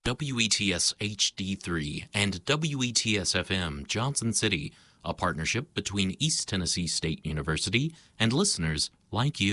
WETS HD3 and WETS FM Johnson City, a partnership between East Tennessee State University and listeners like you.